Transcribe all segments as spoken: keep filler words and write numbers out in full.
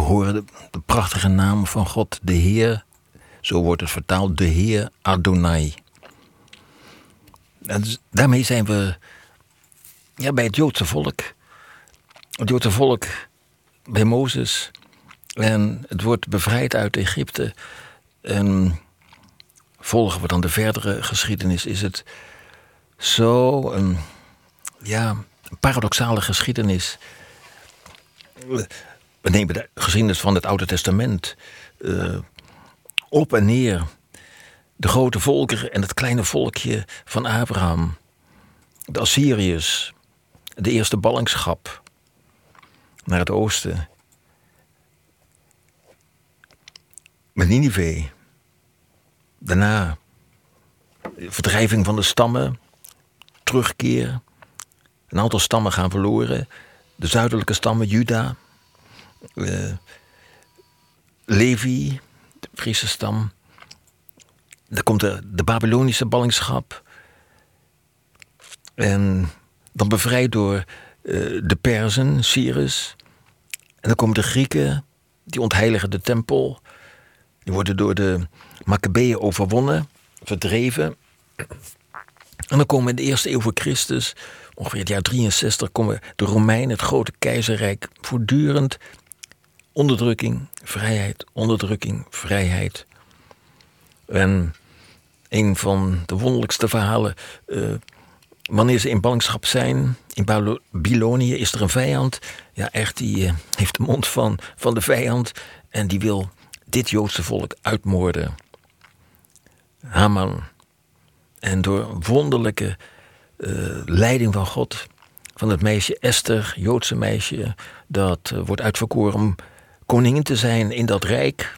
horen de, de prachtige naam van God, de Heer. Zo wordt het vertaald, de Heer Adonai. En dus daarmee zijn we ja, bij het Joodse volk. Het Joodse volk bij Mozes. En het wordt bevrijd uit Egypte. En volgen we dan de verdere geschiedenis, is het zo een, ja, een paradoxale geschiedenis. We nemen de geschiedenis van het Oude Testament uh, op en neer. De grote volkeren en het kleine volkje van Abraham. De Assyriërs. De eerste ballingschap naar het oosten. Met Ninive. Daarna verdrijving van de stammen. Terugkeer. Een aantal stammen gaan verloren. De zuidelijke stammen, Juda. Uh, Levi, de Friese stam. Dan komt de, de Babylonische ballingschap. En dan bevrijd door uh, de Perzen, Cyrus. En dan komen de Grieken, die ontheiligen de tempel. Die worden door de Maccabeeën overwonnen, verdreven. En dan komen in de eerste eeuw voor Christus, ongeveer het jaar drieënzestig, komen de Romeinen, het grote keizerrijk, voortdurend onderdrukking, vrijheid, onderdrukking, vrijheid. En een van de wonderlijkste verhalen, uh, wanneer ze in ballingschap zijn, in Babylonië, is er een vijand. Ja, echt, die uh, heeft de mond van, van de vijand en die wil dit Joodse volk uitmoorden. Haman. En door wonderlijke uh, leiding van God, van het meisje Esther, Joodse meisje, dat uh, wordt uitverkoren om koningin te zijn in dat rijk,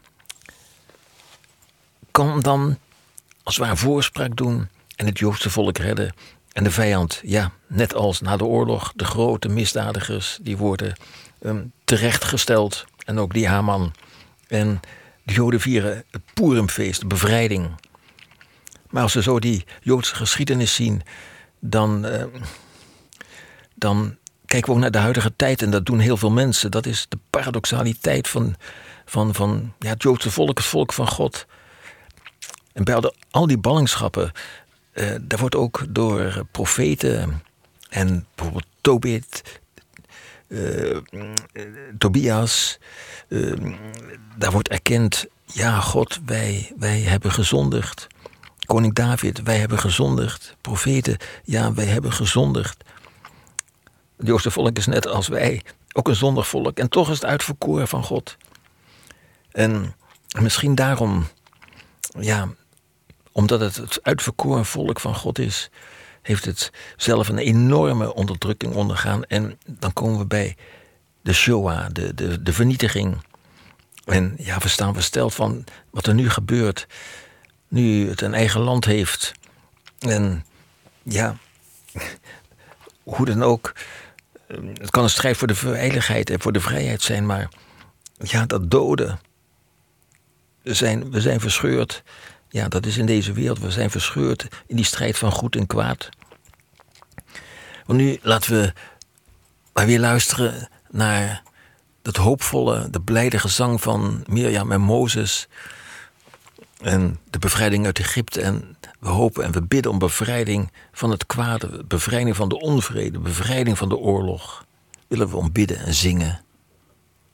kan dan als het ware voorspraak doen en het Joodse volk redden. En de vijand, ja, net als na de oorlog, de grote misdadigers, die worden um, terechtgesteld. En ook die Haman. En de Joden vieren het Purimfeest, de bevrijding. Maar als we zo die Joodse geschiedenis zien, dan, uh, dan kijken we ook naar de huidige tijd. En dat doen heel veel mensen. Dat is de paradoxaliteit van, van, van ja, het Joodse volk, het volk van God. En bij al, de, al die ballingschappen, uh, daar wordt ook door profeten en bijvoorbeeld Tobit, uh, Tobias, uh, daar wordt erkend, ja God, wij, wij hebben gezondigd. Koning David, wij hebben gezondigd. Profeten, ja, wij hebben gezondigd. Het Joodse volk is net als wij, ook een zondig volk. En toch is het uitverkoren van God. En misschien daarom, ja, omdat het het uitverkoren volk van God is, heeft het zelf een enorme onderdrukking ondergaan. En dan komen we bij de Shoah, de, de, de vernietiging. En ja, we staan versteld van wat er nu gebeurt, nu het een eigen land heeft. En ja, hoe dan ook, het kan een strijd voor de veiligheid en voor de vrijheid zijn, maar ja, dat doden, we zijn, we zijn verscheurd. Ja, dat is in deze wereld, we zijn verscheurd in die strijd van goed en kwaad. Want nu laten we maar weer luisteren naar dat hoopvolle, de blijde gezang van Mirjam en Mozes. En de bevrijding uit Egypte. En we hopen en we bidden om bevrijding van het kwade. Bevrijding van de onvrede. Bevrijding van de oorlog. Willen we om bidden en zingen.